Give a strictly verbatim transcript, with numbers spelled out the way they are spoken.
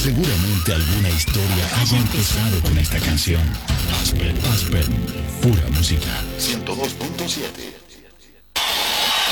Seguramente alguna historia haya empezado con esta canción. Aspen, Aspen, pura música. ciento dos punto siete.